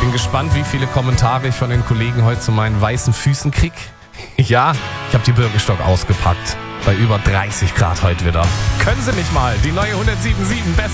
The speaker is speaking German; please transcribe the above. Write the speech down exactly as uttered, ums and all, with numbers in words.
bin gespannt, wie viele Kommentare ich von den Kollegen heute zu meinen weißen Füßen krieg. Ja, ich habe die Birkenstock ausgepackt. Bei über dreißig Grad heute wieder. Können Sie mich mal, die neue hundertsieben Komma sieben Best